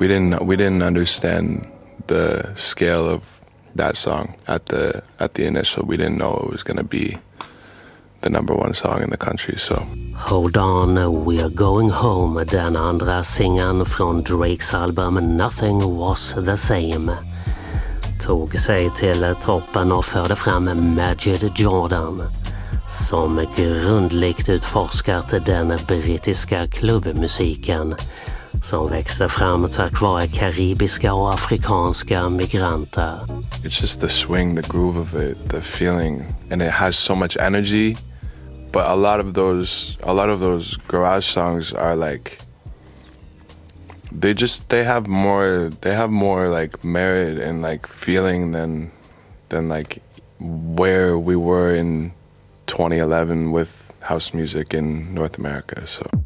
we didn't understand the scale of that song at the initial. We didn't know it was going to be the number one song in the country. So Hold On, We're Going Home, den andra singeln från Drakes album Nothing Was The Same, tog sig till toppen och förde fram Majid Jordan, som grundligt utforskat den brittiska klubbmusiken som växte fram tack vare karibiska och afrikanska migranter. it's just the swing, the groove of it, the feeling, and it has so much energy. But a lot of those garage songs are like they have more like merit and like feeling than like where we were in 2011 with house music in North America. So